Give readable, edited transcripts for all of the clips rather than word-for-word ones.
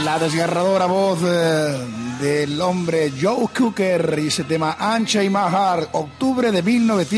La desgarradora voz del hombre Joe Cocker y ese tema Unchain My Heart, octubre de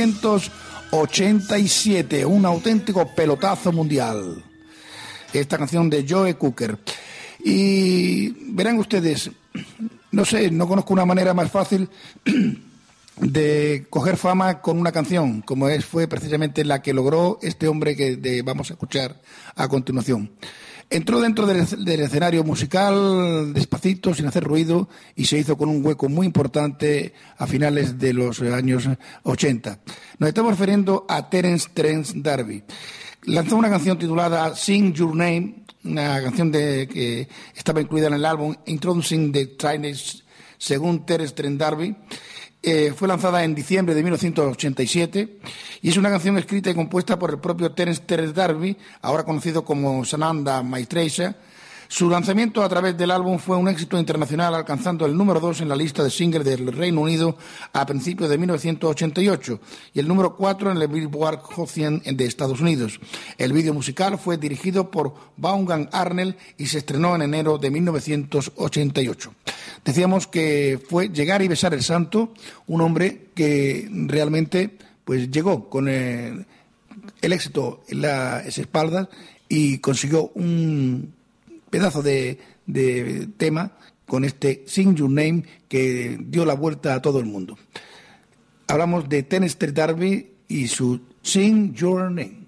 1987, un auténtico pelotazo mundial. Esta canción de Joe Cocker. Y verán ustedes, no sé, no conozco una manera más fácil de coger fama con una canción, como fue precisamente la que logró este hombre que vamos a escuchar a continuación. Entró dentro del escenario musical despacito, sin hacer ruido, y se hizo con un hueco muy importante a finales de los años 80. Nos estamos refiriendo a Terence D'Arby. Lanzó una canción titulada Sing Your Name, una canción que estaba incluida en el álbum Introducing the Trainers, según Terence D'Arby. Fue lanzada en diciembre de 1987 y es una canción escrita y compuesta por el propio Terence D'Arby, ahora conocido como Sananda Maitreya. Su lanzamiento a través del álbum fue un éxito internacional, alcanzando el número 2 en la lista de singles del Reino Unido a principios de 1988 y el número 4 en el Billboard Hot 100 de Estados Unidos. El vídeo musical fue dirigido por Vaughan Arnell y se estrenó en enero de 1988. Decíamos que fue Llegar y besar el santo, un hombre que realmente pues llegó con el éxito en las espaldas y consiguió un pedazo de tema con este Sing Your Name que dio la vuelta a todo el mundo. Hablamos de Terence D'Arby y su Sing Your Name.